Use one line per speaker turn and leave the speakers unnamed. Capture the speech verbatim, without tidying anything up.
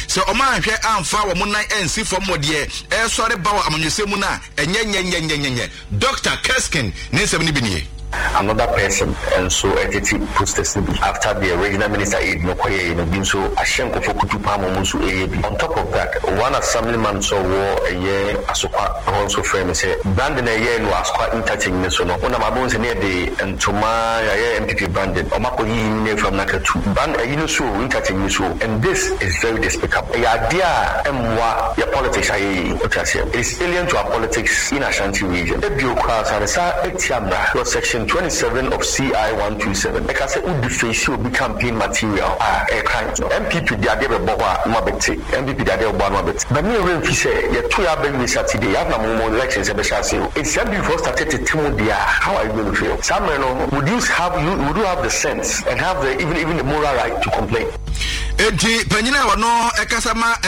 so o man hwe amfa wo nan ensi fom de e sori ba wo amanyese mu na enye nye nye nye nye Doctor Keskin ne nsem ni bi nie.
Another person, and so entity posters after the original minister aid no koye no bin so ashenko for kutupa momusu A B. On top of that, one assemblyman so war a year asokwa also frame say branding a year no asokwa interchange so no ona mabon se near the entoma ya M P P branded omako yi from nakatu band a you so interchange so, and this is very despicable. Ya dia emwa ya politics ayi otase. It is alien to our politics in Ashanti region. The bureaucrats and sa etiamra section twenty-seven of C I one twenty-seven. Like I said, would the face will be campaign material. Ah, a kind. M P P, they are there, Boba, Mabete. M P P, they are there, Mabete. But me, when we say, the two have been Saturday, I have no more elections, and it's time before started to tell me, how are you going to feel? Some would you have you would you have the sense and have the even even the moral right to complain?
Enti, Penina, no, Ekasama,